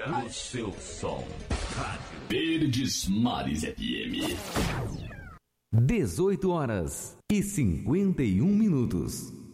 o seu som. Verdes Mares FM. 18 horas e 51 minutos.